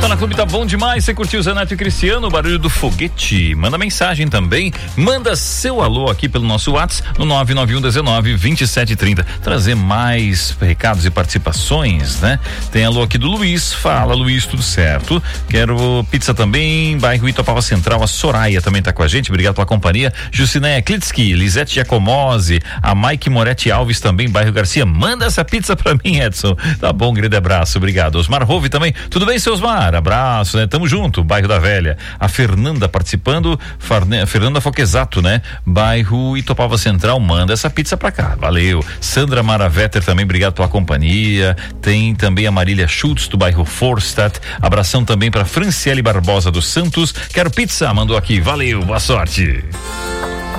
Tá na Clube, tá bom demais. Você curtiu o Zeneto e Cristiano, o barulho do foguete? Manda mensagem também. Manda seu alô aqui pelo nosso WhatsApp no 991192730. Trazer mais recados e participações, né? Tem alô aqui do Luiz. Fala, Luiz, tudo certo? Quero pizza também, bairro Itopava Central. A Soraya também tá com a gente. Obrigado pela companhia. Jucinéia Klitsky, Lisete Giacomose, a Mike Moretti Alves também, bairro Garcia. Manda essa pizza pra mim, Edson. Tá bom, grande abraço. Obrigado. Osmar Rove também. Tudo bem, seu Osmar? Abraço, né? Tamo junto, bairro da Velha. A Fernanda participando, Fernanda Foquesato, né? Bairro Itopava Central, manda essa pizza pra cá, valeu. Sandra Maravetter também, obrigado pela companhia. Tem também a Marília Schultz do bairro Forstadt. Abração também pra Franciele Barbosa dos Santos. Quero pizza, mandou aqui, valeu, boa sorte.